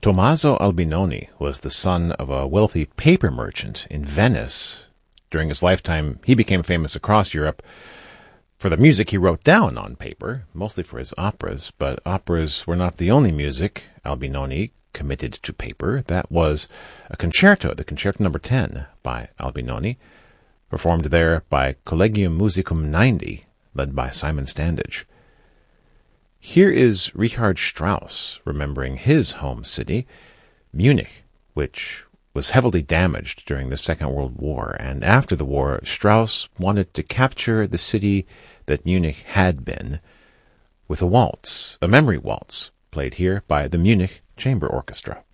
Tommaso Albinoni was the son of a wealthy paper merchant in Venice. During his lifetime, he became famous across Europe for the music he wrote down on paper, mostly for his operas, but operas were not the only music Albinoni committed to paper. That was a concerto, the Concerto No. 10 by Albinoni, performed there by Collegium Musicum 90, led by Simon Standage. Here is Richard Strauss remembering his home city, Munich, which was heavily damaged during the Second World War, and after the war, Strauss wanted to capture the city that Munich had been with a waltz, a memory waltz, played here by the Munich Chamber Orchestra.